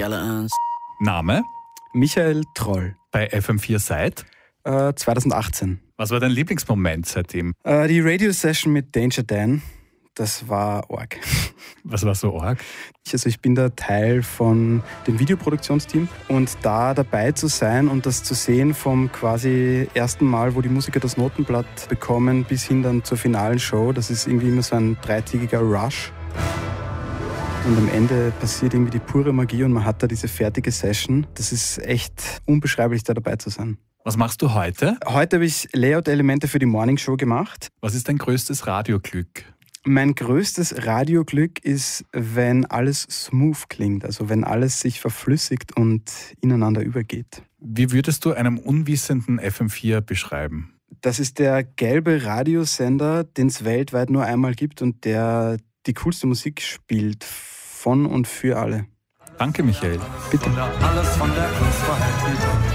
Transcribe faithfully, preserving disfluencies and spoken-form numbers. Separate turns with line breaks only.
Skeletons.
Name?
Michael Troll.
Bei F M vier seit?
Äh, zweitausendachtzehn.
Was war dein Lieblingsmoment seitdem?
Äh, die Radio-Session mit Danger Dan, das war arg.
Was war so arg?
Also ich bin da Teil von dem Videoproduktionsteam und da dabei zu sein und das zu sehen vom quasi ersten Mal, wo die Musiker das Notenblatt bekommen, bis hin dann zur finalen Show, das ist irgendwie immer so ein dreitägiger Rush. Und am Ende passiert irgendwie die pure Magie und man hat da diese fertige Session. Das ist echt unbeschreiblich, da dabei zu sein.
Was machst du heute?
Heute habe ich Layout-Elemente für die Morning Show gemacht.
Was ist dein größtes Radioglück?
Mein größtes Radioglück ist, wenn alles smooth klingt, also wenn alles sich verflüssigt und ineinander übergeht.
Wie würdest du einem unwissenden F M vier beschreiben?
Das ist der gelbe Radiosender, den es weltweit nur einmal gibt und der die coolste Musik spielt, von und für alle.
Danke, Michael.
Bitte.
Alles von der Kunstfreiheit.